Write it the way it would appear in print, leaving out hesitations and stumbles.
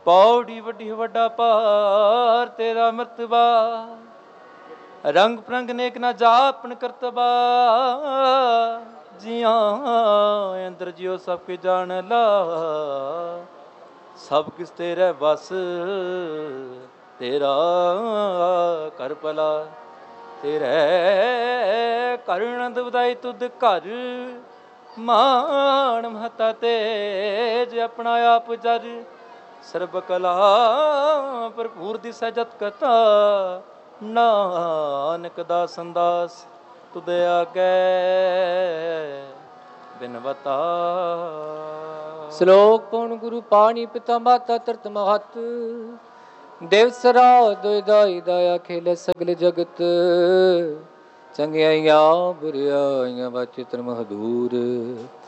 ਪੌੜੀ ਵੱਡੀ ਵੱਡਾ ਭਾਰ ਤੇਰਾ ਮਰਤਬਾ, ਰੰਗ ਪ੍ਰੰਗ ਨੇਕ ਨਾ ਜਾਪਨ ਕਰਤਬਾ। ਜੀਆਂ ਅੰਦਰ ਜਿਉ ਸਭ ਕੇ ਜਾਣ ਲਾ, ਸਭ ਕਿਸ ਤੇਰੇ ਬਸ ਤੇਰਾ ਕਰ ਭਲਾ। ਤੇਰੇ ਘਰ ਆਨੰਦ ਵਧਾਈ ਤੁਧ ਘਰ, ਮਾਣ ਮਹਤਾ ਤੇਜ ਆਪਣਾ ਆਪ ਜਰ। ਸਰਬ ਕਲਾ ਭਰਪੂਰ ਦਿਸੈ ਜਤ ਕਥਾ, ਨਾਨਕ ਦਾਸ ਅੰਦਾਸ ਤੁਧ ਆਗੇ ਬਿਨਵਤਾ। ਸ਼ਲੋਕ ਪੌਣ ਗੁਰੂ ਪਾਣੀ ਪਿਤਾ ਮਾਤਾ ਤਰਤ ਮਹਤ, ਦੇਵ ਸਰਾ ਦੋਇ ਦਾਈ ਦਾਇਆ ਖੇਲੇ ਸਗਲ ਜਗਤ। ਚੰਗਿਆਈਆਂ ਬੁਰਿਆਈਆਂ ਵਾਚਿਤਰ ਮਹਦੂਰ,